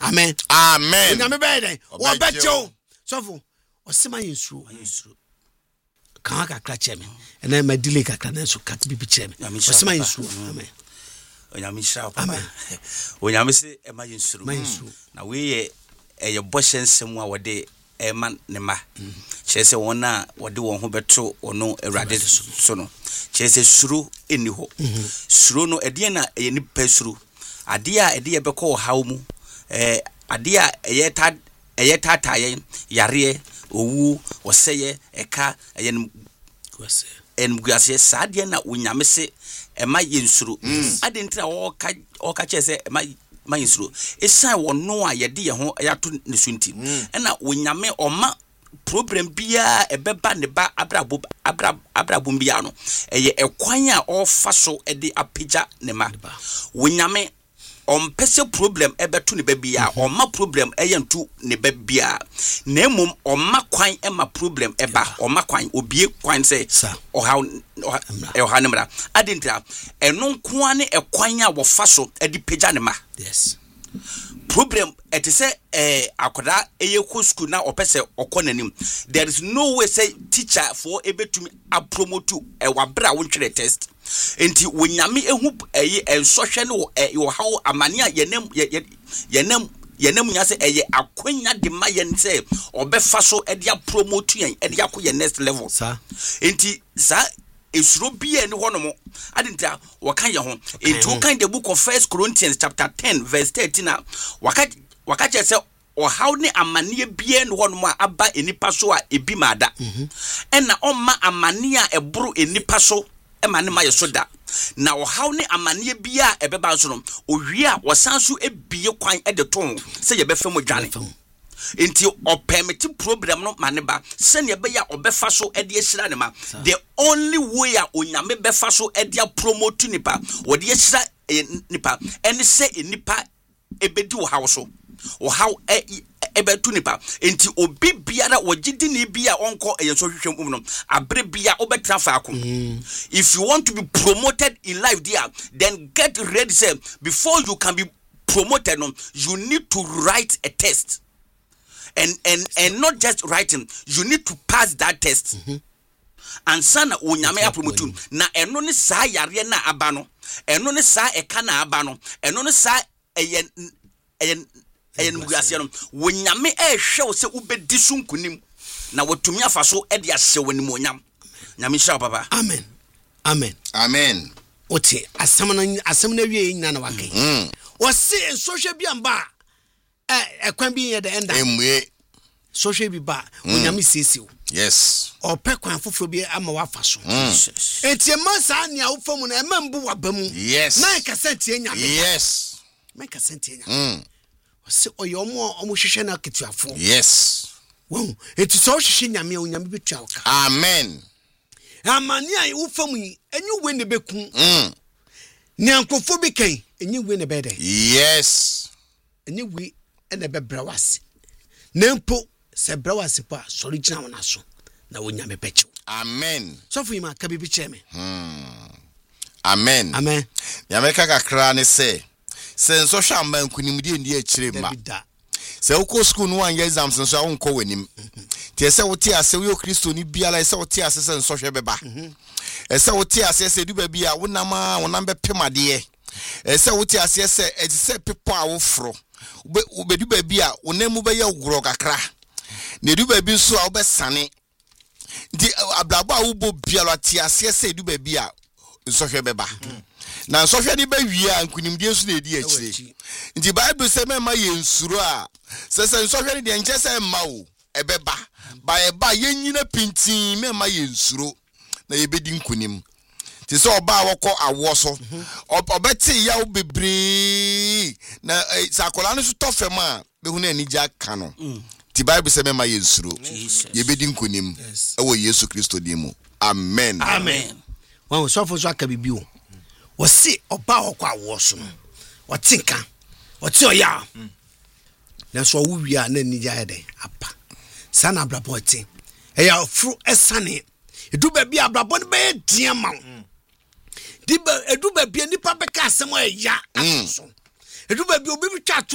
Amen. Amen. Onyame bɛyɛ dɛn wɔbɛkyɛw sɔfo ɔsema yɛnsuro kan kakra kyɛ me ɛna ma delay kakra na so kat bibi kyɛ me ɔsema yɛnsuro. Amen. Onyame hyira papa onyame se ema yɛnsuro na we ye bɔhyɛ nsɛm a wɔde ɛma ne ma kyerɛ sɛ wɔn a wɔde wɔn ho bɛto ɔno awurade so no kyerɛ sɛ suro ɛni hɔ suro no ɛdeɛ na ɛyɛ nipa suro adeɛ a ɛde yɛbɛkɔ ɔhaw mu adeɛ a ɛyɛ taataayɛ yareɛ owu wɔsɛyɛ ɛka ɛyɛ guase saa adeɛ na onyame se ɛma yɛnsuro ade ntra ɔka kyerɛ sɛ ɛma yɛnsuro ɛsan wɔno a yɛde yɛ ho yɛato ne so nti ɛna onyame ɔma problem biya ɛbɛba ne ba abrabom biya no ɛyɛ ɛkwan a ɔfa so ɛde apagya ne ma onyame ɔmpɛsɛ problem ɛbɛto ne ba biya ɔma problem ɛyɛnto ne ba biya na emom ɔma kwan ɛma problem ɛba ɔma kwan obie kwan sɛ ɔha ne mra adentra ɛno nkoa ne ɛkwan a wɔfa so ɛde pagya ne ma yes problem it is akoda eyeko school na opese okonanim there is no way say teacher for ebetumi apromote wabra wontwere test enti wonyame ehu ensɔhwɛ ne wo how amane a yenem nya se akwanya de ma yen se obefa so e dia promote yen e dia ko next level enti sa esuro bia ni hono adinta waka ye ho enti wokan the book of 1 Corinthians chapter 10 verse 13 waka che se o how ne amane bia ni hono aba enipa so a ebi mada ena omma amane a eboro enipa so ema ne ma ye so da na o how ne amane bia ebeba so no owie a wosanso ebie kwan e de ton se ye befa mo dwane enti permit problem no maneba sene be ya obefa so e de ehira ne ma the only way a onyame befa so e de promote nipa wo de ehira nipa ene se nipa ebedi wo hawo so wo haw ebetu nipa enti obi biara wogidi ne bia onko eyenso hwehwem no abre bia obetra faako if you want to be promoted in life there then get ready say before you can be promoted you need to write a test and not just writing, you need to pass that test. And sana onyame apromotu na eno ne sa yare na abano eno ne sa eka na abano eno ne sa eyen muguase no wonyame ehwe se ubedi sunkunim na watumi afaso e de ahye wanim onyam nyame hira papa amen oti asam na wie nyina na wakai o se nsohwe bi amba ekwan bi ye de enda emwe sohwe bi ba onyame sesiw yes ope kwan foforo bi ama wafa so enti masa ne awofam na emambu wabamu yes 9% enyame yes 9% enyame o se oyomo hwehwe na ketuafo yes wow enti so hwehwe nyame onyame betua oka amen amani a wofam yi enyu we ne beku ne ankofo bi kan enyu we ne bede yes enyu we ene bebra wase nempo se bra wase pa sori gina wona so na wonyame pecho amen so fu yima ka bibi cheme amen ya meka kakra ne se nso hwa man kunimdie ndi akire ma se uko school no wan exams nso awonko wanim tie se wote ase wo Kristo ni biala se wote ase se nso hwe beba se wote ase se du ba bia wonam be pemade se wote ase se se people a wo fro ubedu ba bia wonam be ya wuro kakra ne du ba bi nso a wo be sane di ablabo a wo bo biala tie ase se du ba bia nso hwe beba na nso hwe ni ba wi a nkunimdie nso na edi akire nti Bible say mema yensuro a se nso hwe ni de nche se ma o ebeba ba yenyina pintin mema yensuro na yebedi nkunim ti so oba wokọ awo so obeti ya obebre na sakola no so tofem a behu na anija ka no ti Bible say mema yensuro yebedi nkunim ewo Yesu Kristo dimu amen wan so fo so aka bibio wo se oba wokọ awo so no wotinka woti oya na so wo wia na anija heden apa sana abraboti eya fru esane edu ba bia abrabon be dia ma di ba edu ba bia nipa be ka asem eya aso edu ba bia obi bi twa